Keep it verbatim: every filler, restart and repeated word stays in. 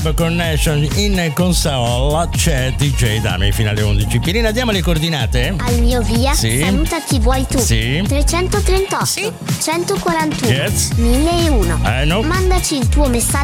Club Connection in console c'è D J Dami fino alle undici. Pirina, diamo le coordinate? Al mio via, sì. saluta chi vuoi tu. Sì. trecentotrentotto, sì. centoquarantuno, yes. mille e uno. Eh no. Mandaci il tuo messaggio